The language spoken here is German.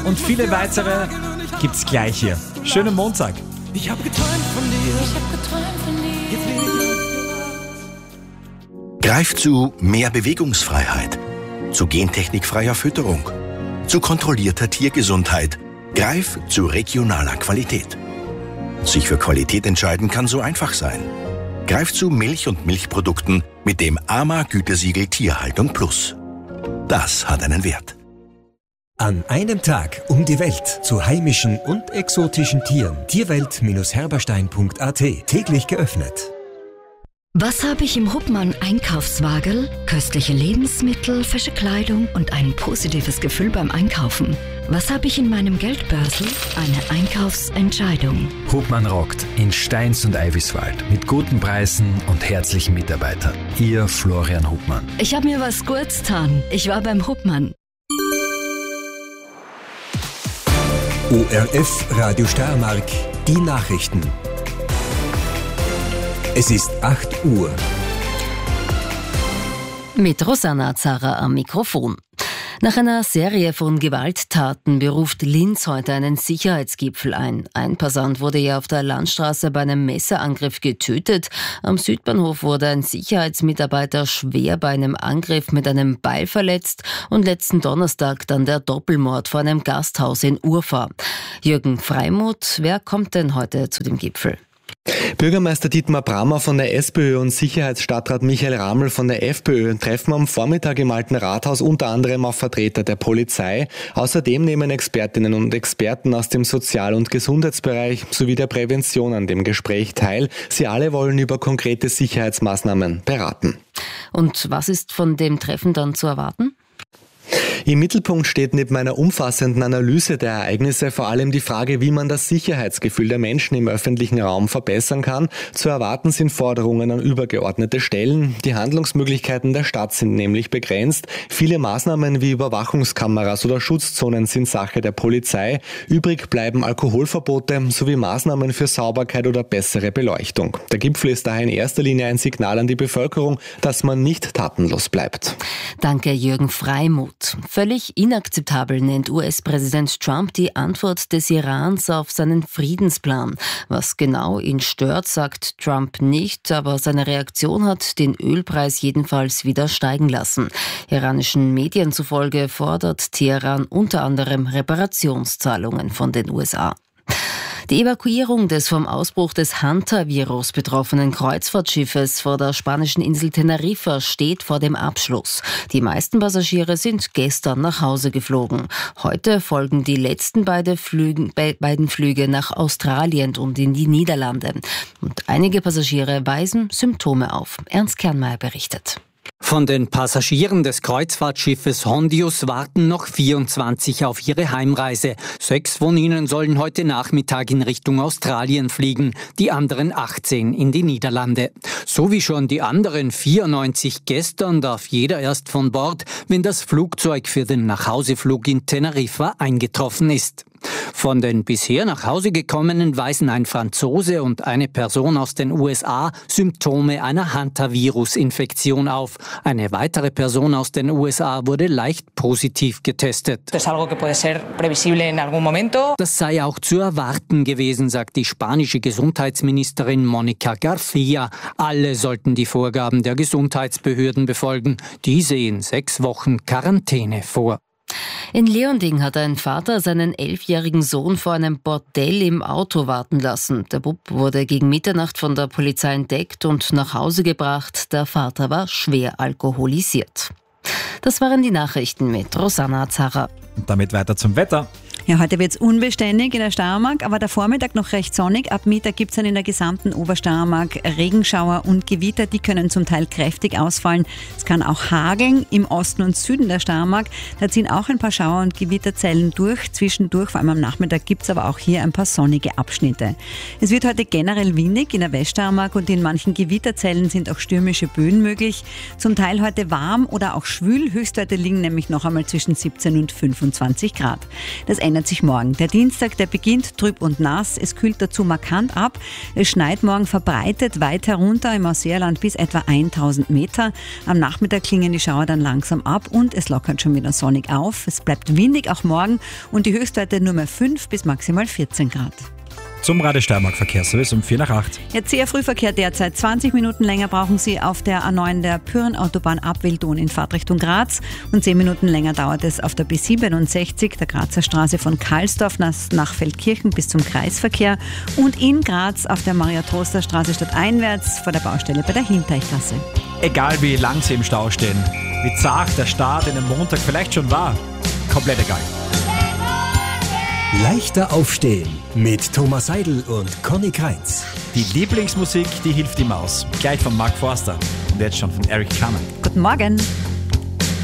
und viele weitere gibt's gleich hier. Schönen Montag. Ich hab geträumt von dir. Jetzt lebe ich. Greif zu mehr Bewegungsfreiheit, zu gentechnikfreier Fütterung, zu kontrollierter Tiergesundheit. Greif zu regionaler Qualität. Sich für Qualität entscheiden kann so einfach sein. Greif zu Milch und Milchprodukten mit dem AMA-Gütesiegel Tierhaltung Plus. Das hat einen Wert. An einem Tag um die Welt zu heimischen und exotischen Tieren. Tierwelt-herberstein.at. Täglich geöffnet. Was habe ich im Hubmann Einkaufswagen? Köstliche Lebensmittel, fesche Kleidung und ein positives Gefühl beim Einkaufen. Was habe ich in meinem Geldbörsel? Eine Einkaufsentscheidung. Hubmann rockt in Steins und Eiviswald mit guten Preisen und herzlichen Mitarbeitern. Ihr Florian Hubmann. Ich habe mir was Gutes getan. Ich war beim Hubmann. ORF Radio Steiermark. Die Nachrichten. Es ist 8 Uhr. Mit Rosanna Zara am Mikrofon. Nach einer Serie von Gewalttaten beruft Linz heute einen Sicherheitsgipfel ein. Ein Passant wurde ja auf der Landstraße bei einem Messerangriff getötet. Am Südbahnhof wurde ein Sicherheitsmitarbeiter schwer bei einem Angriff mit einem Beil verletzt und letzten Donnerstag dann der Doppelmord vor einem Gasthaus in Urfahr. Jürgen Freimuth, wer kommt denn heute zu dem Gipfel? Bürgermeister Dietmar Brammer von der SPÖ und Sicherheitsstadtrat Michael Raml von der FPÖ treffen am Vormittag im Alten Rathaus unter anderem auf Vertreter der Polizei. Außerdem nehmen Expertinnen und Experten aus dem Sozial- und Gesundheitsbereich sowie der Prävention an dem Gespräch teil. Sie alle wollen über konkrete Sicherheitsmaßnahmen beraten. Und was ist von dem Treffen dann zu erwarten? Im Mittelpunkt steht neben einer umfassenden Analyse der Ereignisse vor allem die Frage, wie man das Sicherheitsgefühl der Menschen im öffentlichen Raum verbessern kann. Zu erwarten sind Forderungen an übergeordnete Stellen. Die Handlungsmöglichkeiten der Stadt sind nämlich begrenzt. Viele Maßnahmen wie Überwachungskameras oder Schutzzonen sind Sache der Polizei. Übrig bleiben Alkoholverbote sowie Maßnahmen für Sauberkeit oder bessere Beleuchtung. Der Gipfel ist daher in erster Linie ein Signal an die Bevölkerung, dass man nicht tatenlos bleibt. Danke, Jürgen Freimuth. Völlig inakzeptabel nennt US-Präsident Trump die Antwort des Irans auf seinen Friedensplan. Was genau ihn stört, sagt Trump nicht, aber seine Reaktion hat den Ölpreis jedenfalls wieder steigen lassen. Iranischen Medien zufolge fordert Teheran unter anderem Reparationszahlungen von den USA. Die Evakuierung des vom Ausbruch des Hantavirus betroffenen Kreuzfahrtschiffes vor der spanischen Insel Teneriffa steht vor dem Abschluss. Die meisten Passagiere sind gestern nach Hause geflogen. Heute folgen die letzten beiden Flüge nach Australien und in die Niederlande. Und einige Passagiere weisen Symptome auf. Ernst Kernmeier berichtet. Von den Passagieren des Kreuzfahrtschiffes Hondius warten noch 24 auf ihre Heimreise. 6 von ihnen sollen heute Nachmittag in Richtung Australien fliegen, die anderen 18 in die Niederlande. So wie schon die anderen 94 gestern darf jeder erst von Bord, wenn das Flugzeug für den Nachhauseflug in Teneriffa eingetroffen ist. Von den bisher nach Hause gekommenen weisen ein Franzose und eine Person aus den USA Symptome einer Hantavirus-Infektion auf. Eine weitere Person aus den USA wurde leicht positiv getestet. Das sei auch zu erwarten gewesen, sagt die spanische Gesundheitsministerin Mónica García. Alle sollten die Vorgaben der Gesundheitsbehörden befolgen. Die sehen 6 Wochen Quarantäne vor. In Leonding hat ein Vater seinen 11-jährigen Sohn vor einem Bordell im Auto warten lassen. Der Bub wurde gegen Mitternacht von der Polizei entdeckt und nach Hause gebracht. Der Vater war schwer alkoholisiert. Das waren die Nachrichten mit Rosanna Zara. Und damit weiter zum Wetter. Ja, heute wird es unbeständig in der Steiermark, aber der Vormittag noch recht sonnig. Ab Mittag gibt es dann in der gesamten Obersteiermark Regenschauer und Gewitter. Die können zum Teil kräftig ausfallen. Es kann auch hageln im Osten und Süden der Steiermark. Da ziehen auch ein paar Schauer- und Gewitterzellen durch. Zwischendurch, vor allem am Nachmittag, gibt es aber auch hier ein paar sonnige Abschnitte. Es wird heute generell windig in der Weststeiermark und in manchen Gewitterzellen sind auch stürmische Böen möglich. Zum Teil heute warm oder auch schwül. Höchstwerte liegen nämlich noch einmal zwischen 17 und 25 Grad. Das ändert sich morgen. Der Dienstag, der beginnt trüb und nass. Es kühlt dazu markant ab. Es schneit morgen verbreitet weit herunter im Ausseerland bis etwa 1000 Meter. Am Nachmittag klingen die Schauer dann langsam ab und es lockert schon wieder sonnig auf. Es bleibt windig auch morgen und die Höchstwerte nur mehr 5 bis maximal 14 Grad. Zum Radio Steiermark Verkehrsservice um 4:08. Jetzt sehr Frühverkehr derzeit. 20 Minuten länger brauchen Sie auf der A9 der Pyrenautobahn ab Wildun in Fahrtrichtung Graz und 10 Minuten länger dauert es auf der B67 der Grazer Straße von Karlsdorf nach Feldkirchen bis zum Kreisverkehr und in Graz auf der Maria-Troster-Straße stadteinwärts vor der Baustelle bei der Hinteichgasse. Egal wie lang Sie im Stau stehen, wie zart der Start in den Montag vielleicht schon war, komplett egal. Leichter aufstehen mit Thomas Seidel und Conny Kreitz. Die Lieblingsmusik, die hilft ihm aus. Gleich von Mark Forster und jetzt schon von Eric Clapton. Guten Morgen.